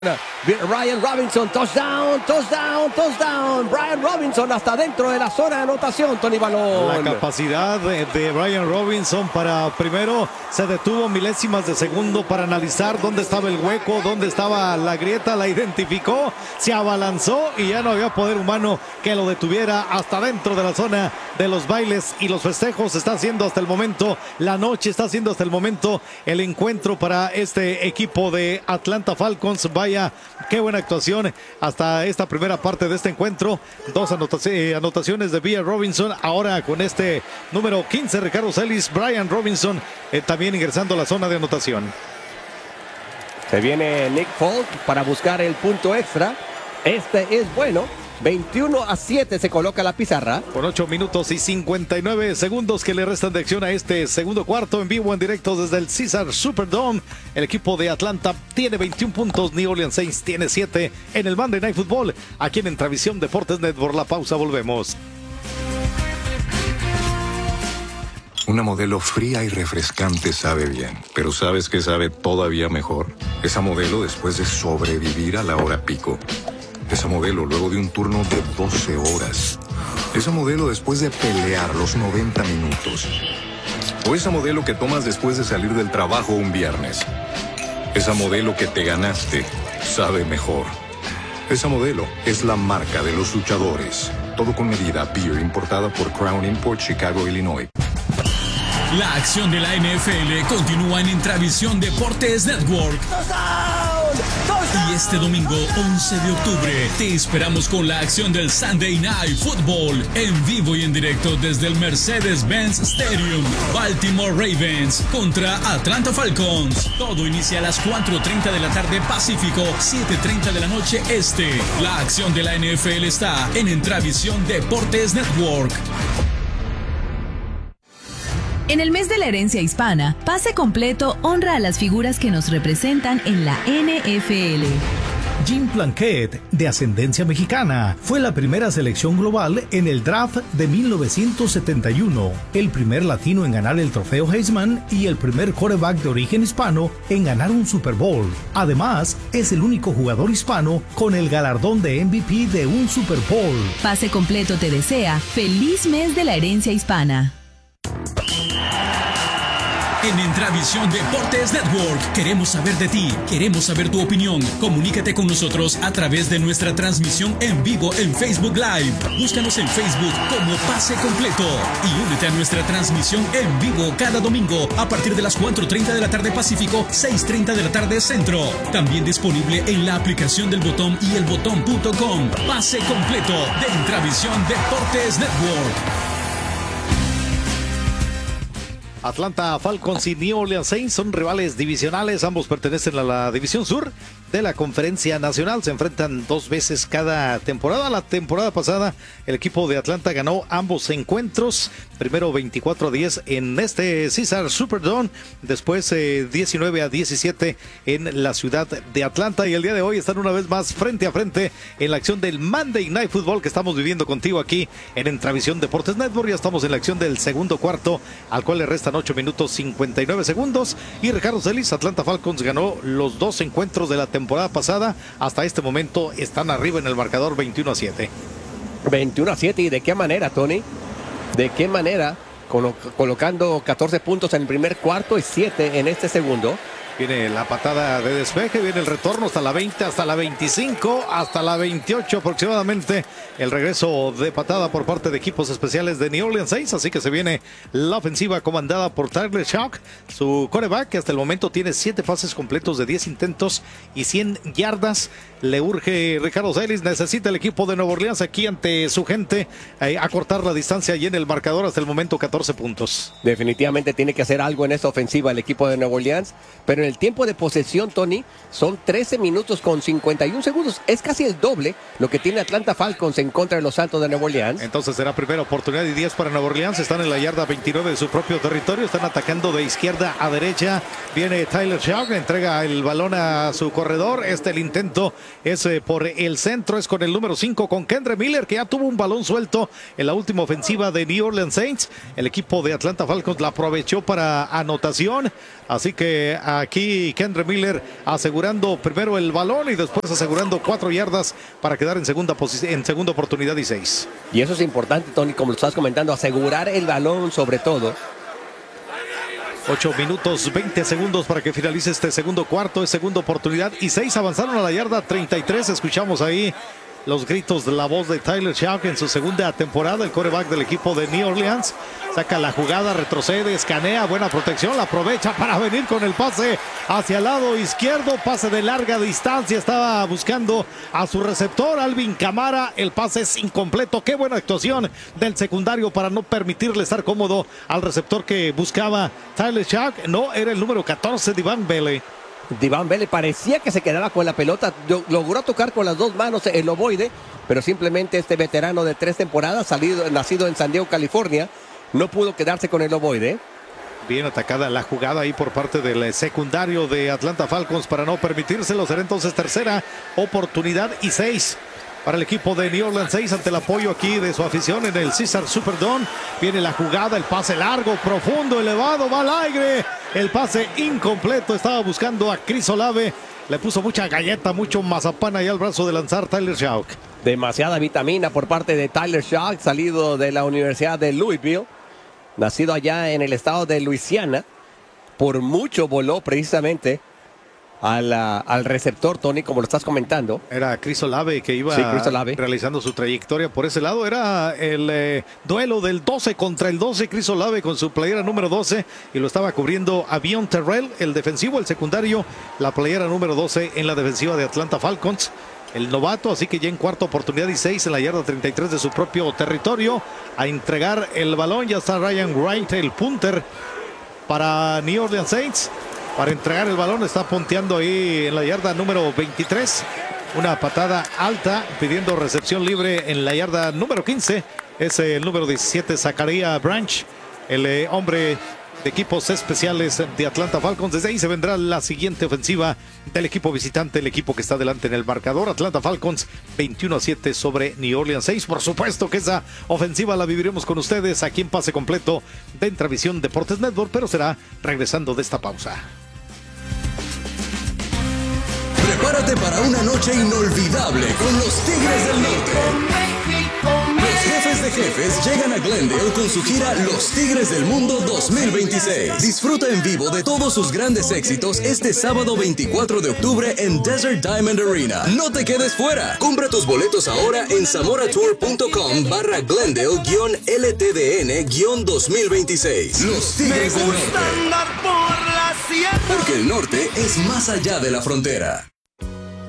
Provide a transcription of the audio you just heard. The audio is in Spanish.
Brian Robinson, touchdown. Brian Robinson hasta dentro de la zona de anotación, Tony Balón. La capacidad de Brian Robinson para primero se detuvo milésimas de segundo para analizar dónde estaba el hueco, dónde estaba la grieta, la identificó, se abalanzó y ya no había poder humano que lo detuviera hasta dentro de la zona de los bailes y los festejos. Está haciendo hasta el momento la noche, está haciendo hasta el momento el encuentro para este equipo de Atlanta Falcons. Vaya, qué buena actuación hasta esta primera parte de este encuentro. Dos anotaciones de Brian Robinson. Ahora con este número 15, Ricardo Celis, Brian Robinson también ingresando a la zona de anotación. Se viene Nick Folk para buscar el punto extra. Este es bueno. 21-7 se coloca la pizarra. Con 8 minutos y 59 segundos que le restan de acción a este segundo cuarto, en vivo, en directo desde el Caesars Superdome. El equipo de Atlanta tiene 21 puntos, New Orleans Saints tiene 7 en el Monday Night Football. Aquí en Entravisión Deportes Network. La pausa, volvemos. Una Modelo fría y refrescante sabe bien, pero ¿sabes qué sabe todavía mejor? Esa Modelo después de sobrevivir a la hora pico. Esa Modelo luego de un turno de 12 horas. Esa Modelo después de pelear los 90 minutos. O esa Modelo que tomas después de salir del trabajo un viernes. Esa Modelo que te ganaste sabe mejor. Esa Modelo es la marca de los luchadores. Todo con medida. Beer importada por Crown Import, Chicago, Illinois. La acción de la NFL continúa en Entravisión Deportes Network. Y este domingo 11 de octubre te esperamos con la acción del Sunday Night Football en vivo y en directo desde el Mercedes-Benz Stadium. Baltimore Ravens contra Atlanta Falcons. Todo inicia a las 4:30 de la tarde Pacífico, 7:30 de la noche Este. La acción de la NFL está en Entravisión Deportes Network. En el mes de la herencia hispana, Pase Completo honra a las figuras que nos representan en la NFL. Jim Plunkett, de ascendencia mexicana, fue la primera selección global en el draft de 1971, el primer latino en ganar el trofeo Heisman y el primer quarterback de origen hispano en ganar un Super Bowl. Además, es el único jugador hispano con el galardón de MVP de un Super Bowl. Pase Completo te desea feliz mes de la herencia hispana. En Entravisión Deportes Network queremos saber de ti, queremos saber tu opinión. Comunícate con nosotros a través de nuestra transmisión en vivo en Facebook Live. Búscanos en Facebook como Pase Completo y únete a nuestra transmisión en vivo cada domingo a partir de las 4:30 de la tarde Pacífico, 6:30 de la tarde Centro. También disponible en la aplicación del Botón y elbotón.com. Pase Completo de Entravisión Deportes Network. Atlanta Falcons y New Orleans Saints son rivales divisionales. Ambos pertenecen a la División Sur de la Conferencia Nacional. Se enfrentan 2 veces cada temporada. La temporada pasada el equipo de Atlanta ganó ambos encuentros. Primero 24-10 en este Caesars Superdome. Después 19-17 en la ciudad de Atlanta. Y el día de hoy están una vez más frente a frente en la acción del Monday Night Football que estamos viviendo contigo aquí en Entravisión Deportes Network. Ya estamos en la acción del segundo cuarto, al cual le restan 8 minutos 59 segundos. Y Ricardo Celis, Atlanta Falcons ganó los 2 encuentros de la temporada pasada. Hasta este momento están arriba en el marcador 21-7. 21-7. ¿Y de qué manera, Tony? ¿De qué manera? Colocando 14 puntos en el primer cuarto y 7 en este segundo. Viene la patada de despeje, viene el retorno hasta la 20, hasta la 25, hasta la 28 aproximadamente. El regreso de patada por parte de equipos especiales de New Orleans Saints. Así que se viene la ofensiva comandada por Tyler Shough, su quarterback, que hasta el momento tiene 7 pases completos de 10 intentos y 100 yardas. Le urge Ricardo Celis, necesita el equipo de Nueva Orleans aquí ante su gente acortar la distancia y en el marcador hasta el momento 14 puntos. Definitivamente tiene que hacer algo en esta ofensiva el equipo de Nueva Orleans, pero en el tiempo de posesión, Tony, son 13 minutos con 51 segundos. Es casi el doble lo que tiene Atlanta Falcons en contra de los Santos de Nueva Orleans. Entonces será primera oportunidad y 10 para Nueva Orleans. Están en la yarda 29 de su propio territorio. Están atacando de izquierda a derecha. Viene Tyler Shough, entrega el balón a su corredor. El intento es por el centro, es con el número 5, con Kendre Miller, que ya tuvo un balón suelto en la última ofensiva de New Orleans Saints. El equipo de Atlanta Falcons la aprovechó para anotación. Así que aquí aquí Kendre Miller asegurando primero el balón y después asegurando 4 yardas para quedar en segunda oportunidad y 6. Y eso es importante, Tony, como lo estás comentando, asegurar el balón sobre todo. 8 minutos 20 segundos para que finalice este segundo cuarto, es segunda oportunidad y 6. Avanzaron a la yarda 33. Escuchamos ahí los gritos de la voz de Tyler Shough en su segunda temporada, el quarterback del equipo de New Orleans. Saca la jugada, retrocede, escanea, buena protección, la aprovecha para venir con el pase hacia el lado izquierdo, pase de larga distancia, estaba buscando a su receptor, Alvin Kamara, el pase es incompleto. Qué buena actuación del secundario para no permitirle estar cómodo al receptor que buscaba Tyler Shough. No, era el número 14, Divan Bele. Divan Bele parecía que se quedaba con la pelota, logró tocar con las 2 manos el ovoide, pero simplemente este veterano de 3 temporadas, nacido en San Diego, California, no pudo quedarse con el ovoide. Bien atacada la jugada ahí por parte del secundario de Atlanta Falcons para no permitírselo. Será entonces tercera oportunidad y 6 para el equipo de New Orleans. 6 ante el apoyo aquí de su afición en el Caesars Superdome. Viene la jugada, el pase largo, profundo, elevado, va al aire. El pase incompleto, estaba buscando a Chris Olave. Le puso mucha galleta, mucho mazapán ahí al brazo de lanzar Tyler Shough. Demasiada vitamina por parte de Tyler Shough, salido de la Universidad de Louisville, nacido allá en el estado de Luisiana. Por mucho voló precisamente al receptor, Tony, como lo estás comentando. Era Chris Olave que iba realizando su trayectoria por ese lado. Era el duelo del 12 contra el 12. Chris Olave con su playera número 12 y lo estaba cubriendo Avion Terrell, el defensivo, el secundario, la playera número 12 en la defensiva de Atlanta Falcons. El novato, así que ya en cuarta oportunidad y 6 en la yarda 33 de su propio territorio. A entregar el balón, ya está Ryan Wright, el punter para New Orleans Saints. Para entregar el balón, está punteando ahí en la yarda número 23. Una patada alta, pidiendo recepción libre en la yarda número 15. Es el número 17, Zachariah Branch, el hombre de equipos especiales de Atlanta Falcons. Desde ahí se vendrá la siguiente ofensiva del equipo visitante, el equipo que está delante en el marcador. Atlanta Falcons 21-7 sobre New Orleans 6. Por supuesto que esa ofensiva la viviremos con ustedes aquí en Pase Completo de Intravisión Deportes Network, pero será regresando de esta pausa. Prepárate para una noche inolvidable con los Tigres del Norte. Los jefes de jefes llegan a Glendale con su gira Los Tigres del Mundo 2026. Disfruta en vivo de todos sus grandes éxitos este sábado 24 de octubre en Desert Diamond Arena. No te quedes fuera. Compra tus boletos ahora en zamoratour.com/glendale-LTDN-2026. Los Tigres del Norte. Porque el norte es más allá de la frontera.